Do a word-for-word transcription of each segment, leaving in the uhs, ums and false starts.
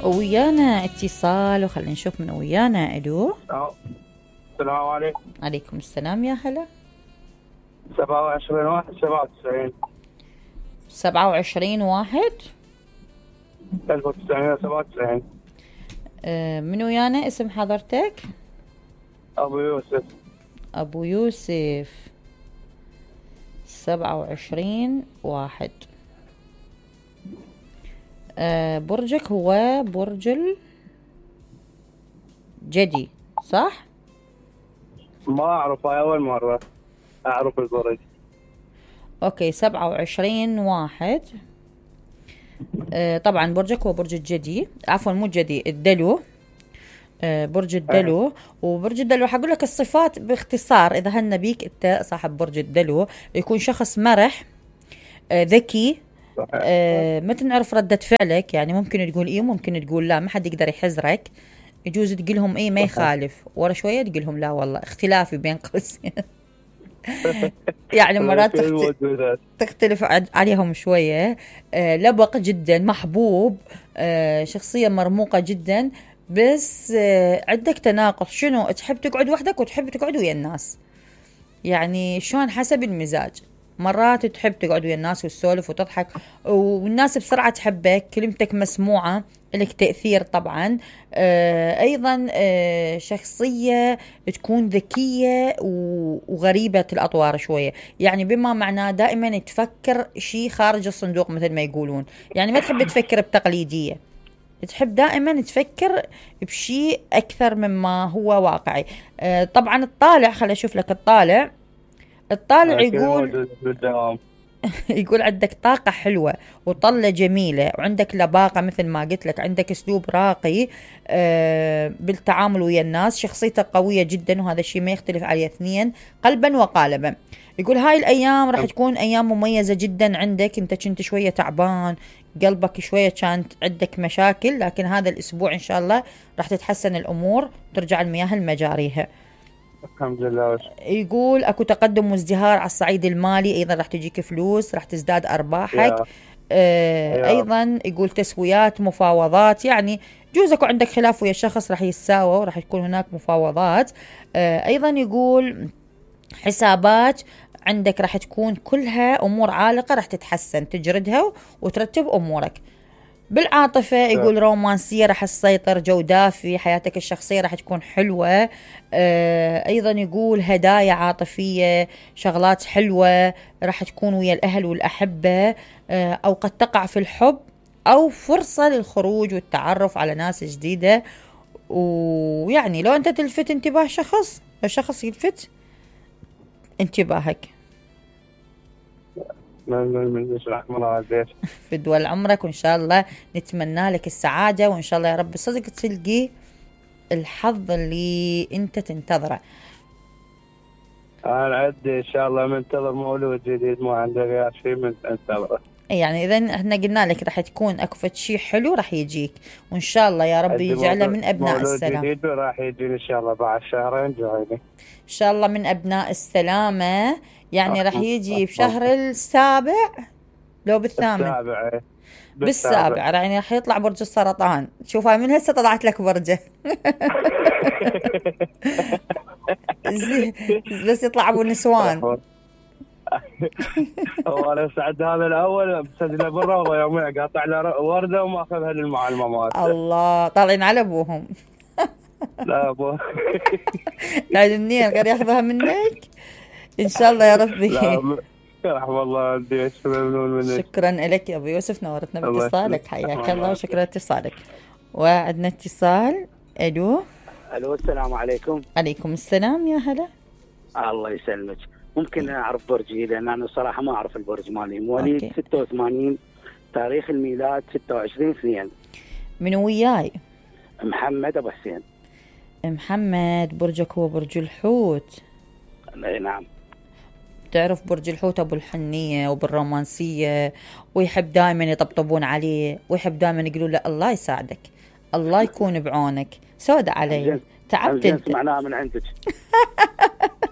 ويانا اتصال وخلينا نشوف من ويانا. الو السلام عليكم. عليكم السلام يا هلا. سبعة وعشرين واحد سبعة وتسعين سبعة وعشرين واحد ألف وتسعمائة وسبعة وتسعين. أه من ويانا اسم حضرتك؟ أبو يوسف. أبو يوسف. سبعة وعشرين واحد. أه برجك هو برج الجدي صح؟ ما أعرف، هاي أول مرة أعرف البرج. أوكي سبعة وعشرين واحد. أه طبعا برجك هو برج الجدي، عفوا مو الجدي، الدلو. أه برج الدلو. وبرج الدلو حقول لك الصفات باختصار إذا هن بيك أنت صاحب برج الدلو. يكون شخص مرح، أه ذكي، أه ما تنعرف ردة فعلك، يعني ممكن تقول إيه ممكن تقول لا، ما حد يقدر يحزرك. يجوز تقولهم إيه ما يخالف، ورا شوية تقولهم لا والله، اختلافي بين قوسين. يعني مرات تختلف عليهم شوية. آه لبق جدا، محبوب، آه شخصية مرموقة جدا، بس آه عندك تناقض. شنو تحب تقعد وحدك وتحب تقعد ويا الناس، يعني شلون حسب المزاج. مرات تحب تقعد ويا الناس وتسولف وتضحك، والناس بسرعة تحبك، كلمتك مسموعة، لك تأثير طبعا. آه أيضا آه شخصية تكون ذكية وغريبة الأطوار شوية، يعني بما معناه دائما تفكر شيء خارج الصندوق مثل ما يقولون، يعني ما تحب تفكر بتقليدية، تحب دائما تفكر بشيء أكثر مما هو واقعي. آه طبعا الطالع، خلي أشوف لك الطالع. الطالع يقول يقول عندك طاقة حلوة وطلة جميلة، وعندك لباقة مثل ما قلت لك، عندك اسلوب راقي آه بالتعامل ويا الناس، شخصيتك قوية جدا، وهذا الشيء ما يختلف عليه اثنين قلبا وقالبا. يقول هاي الايام راح تكون ايام مميزة جدا عندك، انت كنت شوية تعبان، قلبك شوية كانت عندك مشاكل، لكن هذا الاسبوع ان شاء الله راح تتحسن الامور، ترجع المياه لمجاريها. الحمد لله. يقول اكو تقدم وازدهار على الصعيد المالي، ايضا راح تجيك فلوس، راح تزداد ارباحك. آه ايضا يقول تسويات، مفاوضات، يعني جوز اكو عندك خلاف ويا الشخص راح يتساوى وراح تكون هناك مفاوضات. آه ايضا يقول حسابات عندك راح تكون كلها امور عالقة، راح تتحسن، تجردها وترتب امورك. بالعاطفة يقول رومانسية راح تسيطر، جو دافي، حياتك الشخصية راح تكون حلوة. آه أيضا يقول هدايا عاطفية، شغلات حلوة راح تكون ويا الأهل والأحبة. آه أو قد تقع في الحب، أو فرصة للخروج والتعرف على ناس جديدة. ويعني لو أنت تلفت انتباه شخص، الشخص يلفت انتباهك. في دول عمرك، وإن شاء الله نتمنى لك السعادة، وإن شاء الله يا رب صدق تلقي الحظ اللي أنت تنتظره. أنا عندي إن شاء الله منتظر مولود جديد، ما عندي غير شيء من انتظره. يعني إذا إحنا قلنا لك راح تكون أكفت شيء حلو راح يجيك، وإن شاء الله يا رب يجعله من أبناء السلام. مولود جديد راح يجيني إن شاء الله بعد شهرين جايني إن شاء الله من أبناء السلامة، يعني راح يجي بشهر السابع لو بالثامن. السابع. بالسابع يعني راح يطلع برج السرطان. شوف هاي من هسه طلعت لك برجه. بس يطلع ابو النسوان. هو انا سعد هذا الاول مسجله برا، هو يوميا قاطع له ورده وما اخذها للمعلمه مالته. الله طالعين على ابوهم. لا ابوه. لا منين غير ياخذها منك ان شاء الله يا ربي. لا رحم الله والديك، ممنون منك. شكرا لك يا ابو يوسف، نورتنا باتصالك، حياك الله وشكرا لاتصالك. وعندنا اتصال. الو. الو السلام عليكم. عليكم السلام يا هلا. الله يسلمك. ممكن اعرف برجي؟ لان انا صراحه ما اعرف البرج مالي. مواليد ستة وثمانين، تاريخ الميلاد ستة وعشرين اثنين. من وياي؟ محمد ابو حسين. محمد، برجك هو برج الحوت. نعم. تعرف برج الحوت ابو الحنيه وبالرومانسيه، ويحب دائما يطبطبون عليه، ويحب دائما يقولوا له الله يساعدك، الله يكون بعونك. سود علي، تعبت انت. معناها من عندك.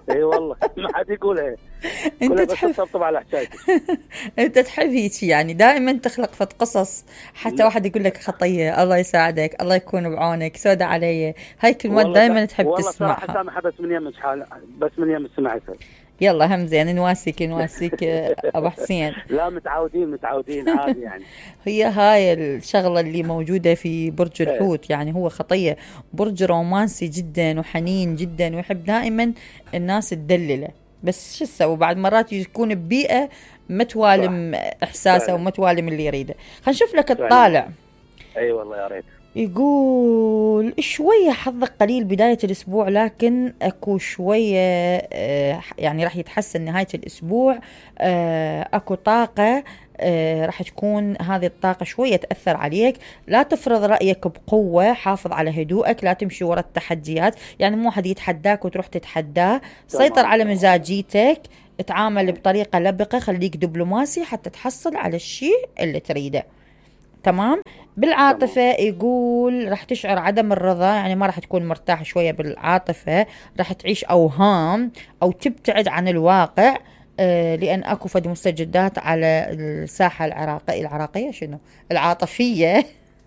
اي والله ما حد يقول ايه. انت تحب تطبطب على حكايتك. انت تحب هيك يعني دائما تخلق فت قصص حتى لا. واحد يقول لك خطيه الله يساعدك الله يكون بعونك سود علي، هاي كلمات دائما تحب والله تسمعها. والله صراحه سامحه بس من يم حال بس من يم السمع اسهل. يلا هم زين نواسيك نواسيك ابو حسين. لا متعودين متعودين عادي يعني. هي هاي الشغله اللي موجوده في برج الحوت، يعني هو خطيه برج رومانسي جدا وحنين جدا ويحب دائما الناس تدلله، بس شو تسوي بعد مرات يكون ببيئه ما توالم احساسه وما توالم اللي يريده. خلينا نشوف لك الطالع. اي والله يا ريت. يقول شوية حظك قليل بداية الأسبوع، لكن أكو شوية يعني راح يتحسن نهاية الأسبوع. أكو طاقة راح تكون هذه الطاقة شوية تأثر عليك. لا تفرض رأيك بقوة، حافظ على هدوءك، لا تمشي وراء التحديات، يعني مو واحد يتحداك وتروح تتحداه. سيطر على مزاجيتك، اتعامل بطريقة لبقة، خليك دبلوماسي حتى تحصل على الشيء اللي تريده. تمام. بالعاطفة يقول راح تشعر عدم الرضا، يعني ما راح تكون مرتاح شوية بالعاطفة، راح تعيش أوهام أو تبتعد عن الواقع، آه لأن أكو فد مستجدات على الساحة العراقية العراقية شنو العاطفية.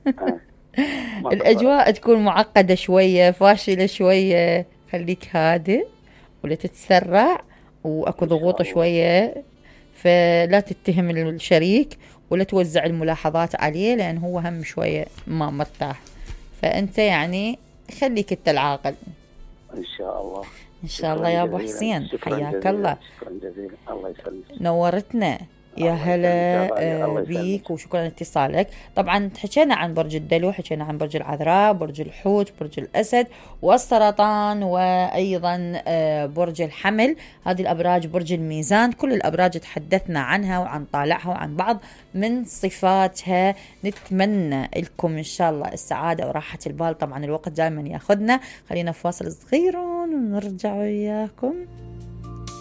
الأجواء تكون معقدة شوية، فاشلة شوية، خليك هادئ ولا تتسرع، وأكو ضغوط شوية، فلا تتهم الشريك ولا توزع الملاحظات عليه لأن هو هم شوية ما مرتاح. فأنت يعني خليك انت العاقل إن شاء الله. إن شاء الله يا أبو حسين، حياك الله. شكرا جزيلا. الله يسلمك. نورتنا يا هلا بيك وشكرا لاتصالك. طبعا حكينا عن برج الدلو، حكينا عن برج العذراء، برج الحوت، برج الأسد والسرطان، وأيضا برج الحمل. هذه الأبراج برج الميزان، كل الأبراج تحدثنا عنها وعن طالعها وعن بعض من صفاتها. نتمنى لكم إن شاء الله السعادة وراحة البال. طبعا الوقت دائما ياخذنا، خلينا فاصل صغير ونرجع وياكم.